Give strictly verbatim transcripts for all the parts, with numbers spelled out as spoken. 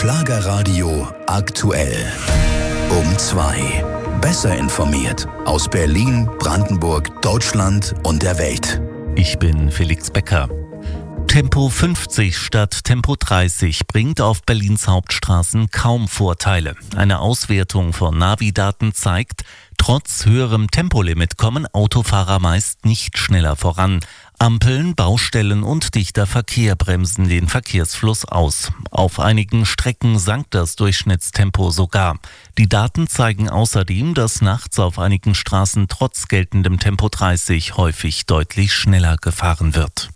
Schlagerradio aktuell. Um zwei. Besser informiert aus Berlin, Brandenburg, Deutschland und der Welt. Ich bin Felix Becker. Tempo fünfzig statt Tempo dreißig bringt auf Berlins Hauptstraßen kaum Vorteile. Eine Auswertung von Navi-Daten zeigt, trotz höherem Tempolimit kommen Autofahrer meist nicht schneller voran. Ampeln, Baustellen und dichter Verkehr bremsen den Verkehrsfluss aus. Auf einigen Strecken sank das Durchschnittstempo sogar. Die Daten zeigen außerdem, dass nachts auf einigen Straßen trotz geltendem Tempo dreißig häufig deutlich schneller gefahren wird.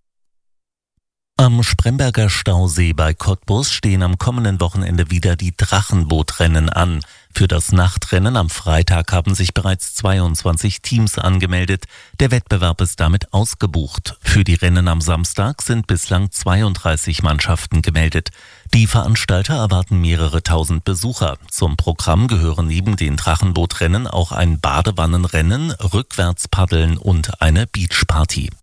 Am Spremberger Stausee bei Cottbus stehen am kommenden Wochenende wieder die Drachenbootrennen an. Für das Nachtrennen am Freitag haben sich bereits zweiundzwanzig Teams angemeldet. Der Wettbewerb ist damit ausgebucht. Für die Rennen am Samstag sind bislang zweiunddreißig Mannschaften gemeldet. Die Veranstalter erwarten mehrere tausend Besucher. Zum Programm gehören neben den Drachenbootrennen auch ein Badewannenrennen, Rückwärtspaddeln und eine Beachparty.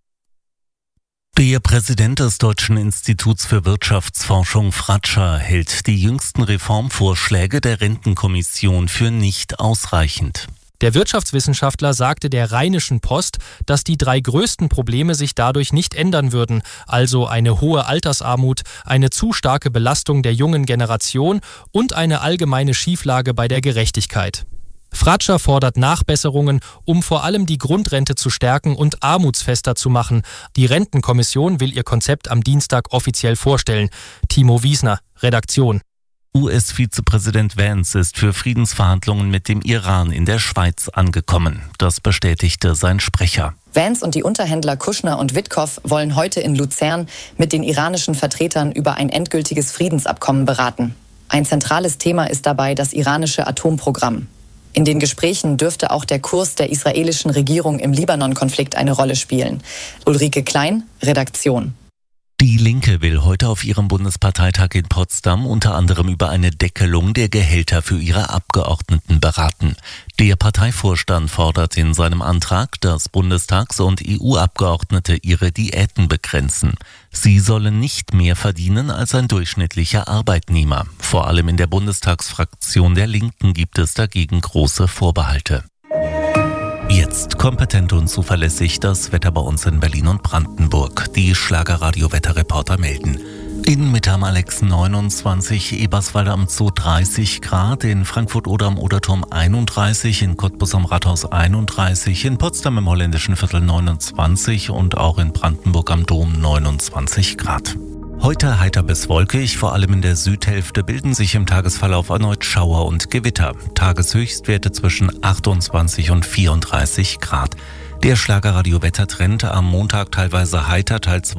Der Präsident des Deutschen Instituts für Wirtschaftsforschung Fratscher hält die jüngsten Reformvorschläge der Rentenkommission für nicht ausreichend. Der Wirtschaftswissenschaftler sagte der Rheinischen Post, dass die drei größten Probleme sich dadurch nicht ändern würden, also eine hohe Altersarmut, eine zu starke Belastung der jungen Generation und eine allgemeine Schieflage bei der Gerechtigkeit. Fratscher fordert Nachbesserungen, um vor allem die Grundrente zu stärken und armutsfester zu machen. Die Rentenkommission will ihr Konzept am Dienstag offiziell vorstellen. Timo Wiesner, Redaktion. U S-Vizepräsident Vance ist für Friedensverhandlungen mit dem Iran in der Schweiz angekommen. Das bestätigte sein Sprecher. Vance und die Unterhändler Kushner und Witkow wollen heute in Luzern mit den iranischen Vertretern über ein endgültiges Friedensabkommen beraten. Ein zentrales Thema ist dabei das iranische Atomprogramm. In den Gesprächen dürfte auch der Kurs der israelischen Regierung im Libanon-Konflikt eine Rolle spielen. Ulrike Klein, Redaktion. Die Linke will heute auf ihrem Bundesparteitag in Potsdam unter anderem über eine Deckelung der Gehälter für ihre Abgeordneten beraten. Der Parteivorstand fordert in seinem Antrag, dass Bundestags- und E U-Abgeordnete ihre Diäten begrenzen. Sie sollen nicht mehr verdienen als ein durchschnittlicher Arbeitnehmer. Vor allem in der Bundestagsfraktion der Linken gibt es dagegen große Vorbehalte. Jetzt kompetent und zuverlässig das Wetter bei uns in Berlin und Brandenburg. Die Schlagerradio-Wetterreporter melden. In Mitte am Alex neunundzwanzig, Eberswalde am Zoo dreißig Grad, in Frankfurt oder am Oderturm einunddreißig, in Cottbus am Rathaus einunddreißig, in Potsdam im Holländischen Viertel neunundzwanzig und auch in Brandenburg am Dom neunundzwanzig Grad. Heute heiter bis wolkig, vor allem in der Südhälfte bilden sich im Tagesverlauf erneut Schauer und Gewitter. Tageshöchstwerte zwischen achtundzwanzig und vierunddreißig Grad. Der Schlagerradio-Wettertrend am Montag teilweise heiter, teils